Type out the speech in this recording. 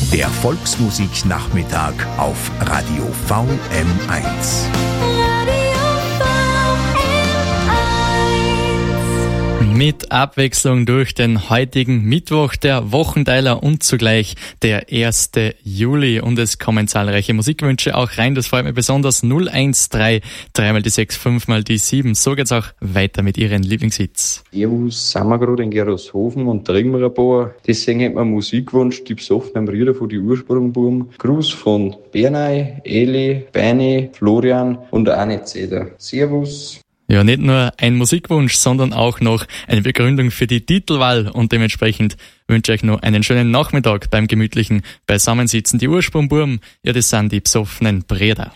Der Volksmusiknachmittag auf Radio VM1. Mit Abwechslung durch den heutigen Mittwoch, der Wochenteiler und zugleich der 1. Juli. Und es kommen zahlreiche Musikwünsche auch rein. Das freut mich besonders. 013, 3 die 6, 5 die 7. So geht's auch weiter mit Ihren Lieblingshits. Servus, sind wir gerade in Gerolzhofen und trinken wir ein paar. Deswegen hätten wir Musikwunsch, die besoffenen Brüder von die Ursprungbuben. Gruß von Bernay, Eli, Beini, Florian und Anne Zeder. Servus. Ja, nicht nur ein Musikwunsch, sondern auch noch eine Begründung für die Titelwahl und dementsprechend wünsche ich euch noch einen schönen Nachmittag beim gemütlichen Beisammensitzen. Die Ursprungburm, ja, das sind die besoffenen Brüder.